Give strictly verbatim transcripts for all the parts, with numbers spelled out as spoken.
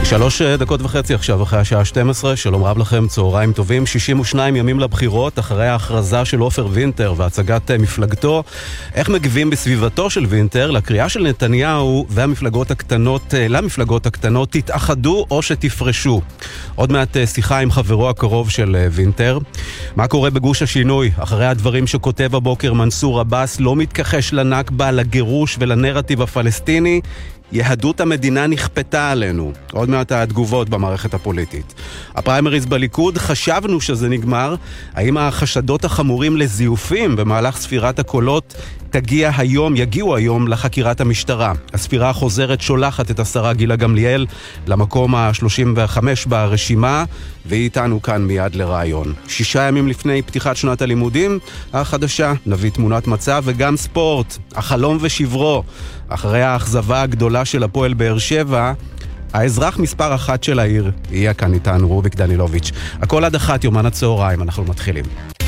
שלוש דקות וחצי עכשיו אחרי השעה שתים עשרה, שלום רב לכם, צהריים טובים. שישים ושניים ימים לבחירות אחרי ההכרזה של עופר וינטר והצגת מפלגתו. איך מגיבים בסביבתו של וינטר לקריאה של נתניהו והמפלגות הקטנות, למפלגות הקטנות, תתאחדו או שתפרשו? עוד מעט שיחה עם חברו הקרוב של וינטר. מה קורה בגוש השינוי אחרי הדברים שכותב הבוקר מנסור עבאס? לא מתכחש לנכבה, לגירוש ולנרטיב הפלסטיני. יהדות המדינה נכפתה עלינו. עוד מעט התגובות במערכת הפוליטית. הפריימריז בליכוד, חשבנו שזה נגמר. האם החשדות החמורים לזיופים במהלך ספירת הקולות תגיע היום, יגיעו היום לחקירת המשטרה? הספירה החוזרת שולחת את השרה גילה גמליאל למקום ה-שלושים וחמש ברשימה, והיא איתנו כאן מיד לרעיון. שישה ימים לפני פתיחת שנת הלימודים החדשה, נביא תמונת מצב וגם ספורט, החלום ושברו. אחרי האכזבה הגדולה של הפועל באר שבע, האזרח מספר אחת של העיר יהיה כאן איתנו, רוביק דנילוביץ'. הכל עד אחת, יומן הצהריים, אנחנו מתחילים.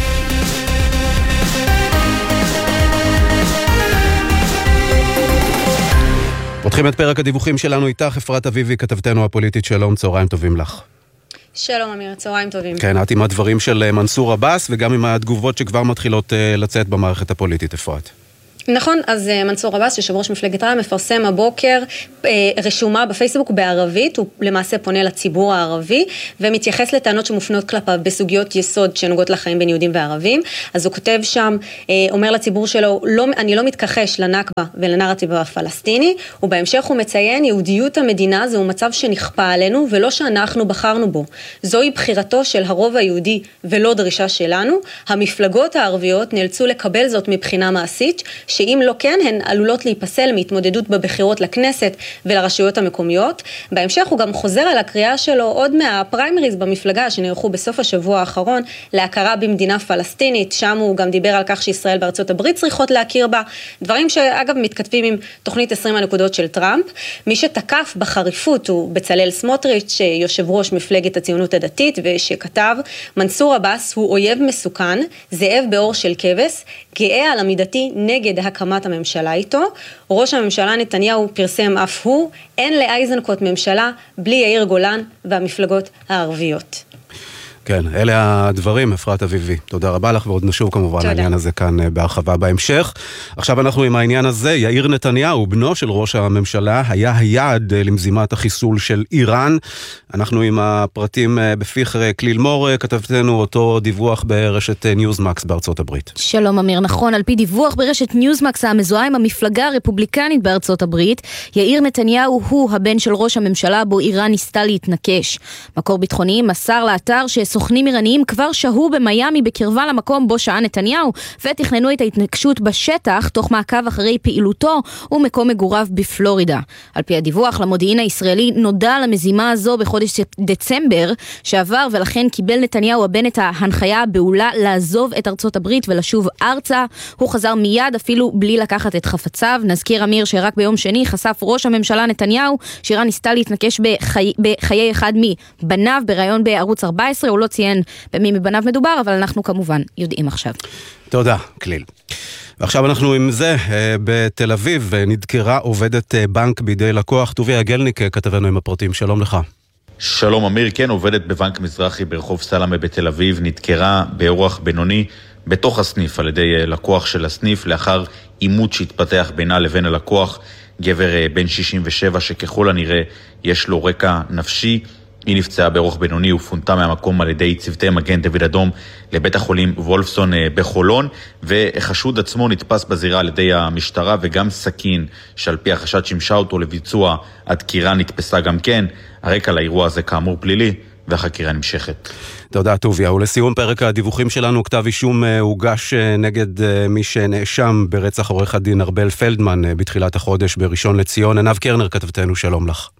פותחים את פרק הדיווחים שלנו איתך, אפרת אביבי, כתבתנו הפוליטית. שלום, צהריים טובים לך. שלום אמיר, צהריים טובים. כן, את עם הדברים של מנסור עבאס וגם עם התגובות שכבר מתחילות לצאת במערכת הפוליטית, אפרת. נכון, אז מנסור עבאס, יושב ראש מפלגת רע"מ, מפרסם הבוקר רשומה בפייסבוק בערבית, הוא למעשה פונה לציבור הערבי, ומתייחס לטענות שמופנות כלפיו בסוגיות יסוד שנוגעות לחיים בין יהודים וערבים. אז הוא כותב שם, אומר לציבור שלו, לא, אני לא מתכחש לנכבה ולנרטיב הפלסטיני, ובהמשך הוא מציין, יהודיות המדינה זהו מצב שנכפה עלינו, ולא שאנחנו בחרנו בו. זוהי בחירתו של הרוב היהודי ולא דרישה שלנו. המפלגות הערביות נאלצו לקבל זאת מבחינה מעשית, שאם לא כן, הן עלולות להיפסל מהתמודדות בבחירות לכנסת ולרשויות המקומיות. בהמשך הוא גם חוזר על הקריאה שלו עוד מהפריימריז במפלגה שנערכו בסוף השבוע האחרון להכרה במדינה פלסטינית. שם הוא גם דיבר על כך שישראל בארצות הברית צריכות להכיר בה. דברים שאגב מתכתבים עם תוכנית עשרים הנקודות של טראמפ. מי שתקף בחריפות הוא בצלאל סמוטריץ', יושב ראש מפלגת הציונות הדתית, ושכתב, מנסור עבאס הוא אויב מסוכן, זאב באור של כבש, גאה על עמידתי נגד הקמת הממשלה איתו. ראש הממשלה נתניהו פרסם אף הוא, אין לאייזנקוט ממשלה בלי יאיר גולן והמפלגות הערביות. כן, אלה הדברים, אפרת אביבי. תודה רבה לך, ועוד נשוב כמובן העניין הזה כאן בהרחבה בהמשך. עכשיו אנחנו עם העניין הזה. יאיר נתניהו, בנו של ראש הממשלה, היה היעד למזימת החיסול של איראן. אנחנו עם הפרטים בפיך כליל מור, כתבתנו אותו דיווח ברשת ניוזמקס בארצות הברית. שלום אמיר, נכון, על פי דיווח ברשת ניוזמקס המזוהה עם המפלגה הרפובליקנית בארצות הברית, יאיר נתניהו הוא הבן של ראש הממשלה בו איראן ניסתה להתנקש. מקור ביטחוני מסר לאתר שסוכנים איראניים כבר שהו במיימי בקרבה למקום בו שעה נתניהו, ותכננו את ההתנקשות בשטח תוך מעקב אחרי פעילותו ומקום מגוריו בפלורידה. על פי הדיווח, למודיעין הישראלי נודע על המזימה הזו בחודש דצמבר שעבר, ולכן קיבל נתניהו הבן את ההנחיה הבעולה לעזוב את ארצות הברית ולשוב ארצה. הוא חזר מיד אפילו בלי לקחת את חפציו. נזכיר אמיר שרק ביום שני חשף ראש הממשלה נתניהו שאיראן ניסתה להתנקש בחי... בחיי אחד מבניו בראיון בערוץ ארבע עשרה. הוא לא ציין במי מבניו מדובר, אבל אנחנו כמובן יודעים עכשיו. תודה, כליל. ועכשיו אנחנו עם זה, בתל אביב נדקרה עובדת בנק בידי לקוח. טוביה גלניק, כתבנו עם הפרטים. שלום לך. שלום אמיר, כן, עובדת בבנק מזרחי ברחוב סלמה בתל אביב, נדקרה באורח בינוני בתוך הסניף על ידי לקוח של הסניף, לאחר עימות שהתפתח בינה לבין הלקוח, גבר בן שישים ושבע שככל הנראה יש לו רקע נפשי. היא נפצעה באורח בינוני ופונתה מהמקום על ידי צוותי מגן דוד אדום לבית החולים וולפסון בחולון, וחשוד עצמו נתפס בזירה על ידי המשטרה, וגם סכין שעל פי החשד שימשה אותו לביצוע הדקירה נתפסה גם כן. הרקע לאירוע הזה כאמור פלילי, והחקירה נמשכת. תודה טוביה. ולסיום פרק הדיווחים שלנו, כתב אישום הוגש נגד מי שנאשם ברצח עורך הדין ארבל פלדמן בתחילת החודש בראשון לציון. עינב קרנר, כתבתנו, שלום לך.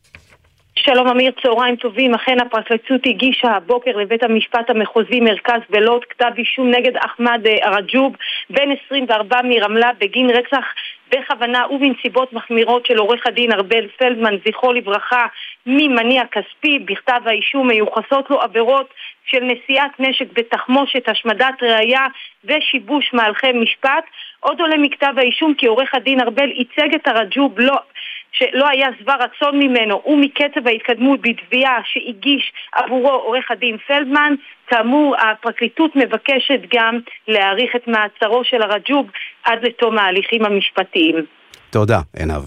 שלום אמיר, צהריים טובים. אכן הפרקליטות הגישה הבוקר לבית המשפט המחוזי מרכז בלוד כתב אישום נגד אחמד ארג'וב, בן עשרים וארבע מרמלה, בגין רצח בכוונה ובנסיבות מחמירות של עורך הדין ארבל פלדמן, זכרו לברכה, ממניע כספי. בכתב האישום מיוחסות לו עבירות של נשיאת נשק בתחמושת, השמדת ראיה ושיבוש מהלכי משפט. עוד עולה מכתב האישום כי עורך הדין ארבל ייצג את ארג'וב לא שלא היה שבע רצון ממנו ומקצב ההתקדמות בתביעה שהגיש עבורו עורך הדין פלדמן. כאמור, הפרקליטות מבקשת גם להאריך את מעצרו של הרג'וב עד לתום ההליכים המשפטיים. תודה, עינב.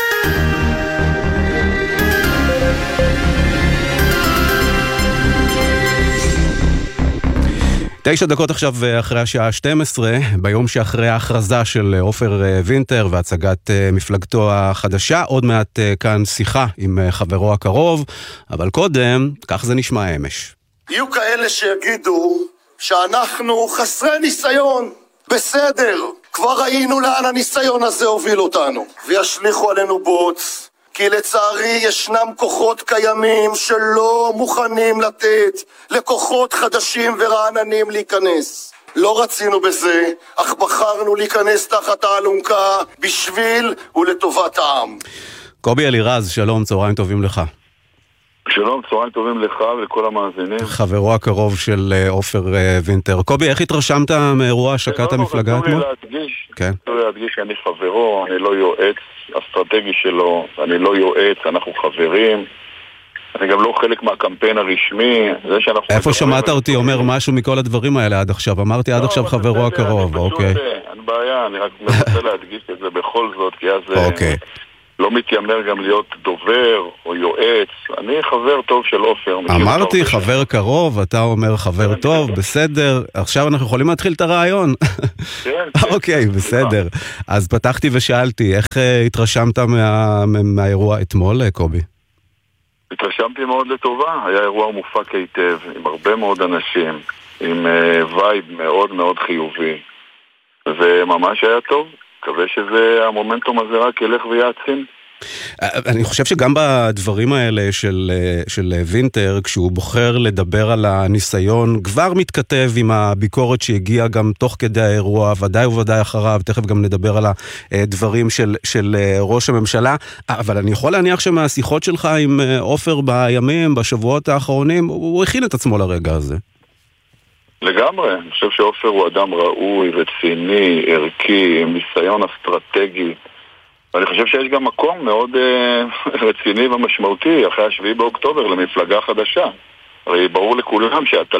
תשע דקות עכשיו אחרי השעה שתים עשרה, ביום שאחרי ההכרזה של עופר וינטר והצגת מפלגתו החדשה, עוד מעט כאן שיחה עם חברו הקרוב, אבל קודם, כך זה נשמע אמש. יהיו כאלה שיגידו שאנחנו חסרי ניסיון, בסדר, כבר ראינו לאן הניסיון הזה הוביל אותנו, וישליחו עלינו בוץ, כי לצערי ישנם כוחות קיימים שלא מוכנים לתת לכוחות חדשים ורעננים להיכנס. לא רצינו בזה, אך בחרנו להיכנס תחת האלונקה בשביל ולטובת העם. קובי אלירז, שלום, צהריים טובים לך. שלום, צהריים טובים לך ולכל המאזינים. חברו הקרוב של עופר וינטר. קובי, איך התרשמת מאירוע השקת המפלגה אתמול? רצוי להדגיש, רצוי להדגיש שאני חברו, אני לא יועץ אסטרטגי שלו, אני לא יועץ, אנחנו חברים. אני גם לא חלק מהקמפיין הרשמי. איפה שמעת אותי אומר משהו מכל הדברים האלה עד עכשיו? אמרתי עד עכשיו חברו הקרוב, אוקיי. אין בעיה, אני רק רוצה להדגיש את זה בכל זאת, כי אז לא מתיימר גם להיות דובר או יועץ. אני חבר טוב של עופר. אמרתי חבר קרוב, אתה אומר חבר טוב, בסדר. עכשיו אנחנו יכולים להתחיל את הרעיון. כן. אוקיי, בסדר. אז פתחתי ושאלתי, איך התרשמת מהאירוע אתמול, קובי? התרשמתי מאוד לטובה. היה אירוע מופק היטב, עם הרבה מאוד אנשים, עם וייב מאוד מאוד חיובי. וממש היה טוב. מקווה שזה, המומנטום הזה רק ילך ויעצים. אני חושב שגם בדברים האלה של, של וינטר, כשהוא בוחר לדבר על הניסיון, כבר מתכתב עם הביקורת שהגיעה גם תוך כדי האירוע, ודאי וודאי אחריו, תכף גם נדבר על הדברים של, של ראש הממשלה, אבל אני יכול להניח שמהשיחות שלך עם עופר בימים, בשבועות האחרונים, הוא הכין את עצמו לרגע הזה. לגמרי, אני חושב שעופר הוא אדם ראוי, רציני, ערכי, עם ניסיון אסטרטגי, ואני חושב שיש גם מקום מאוד uh, רציני ומשמעותי אחרי השביעי באוקטובר למפלגה חדשה. הרי ברור לכולם שהתל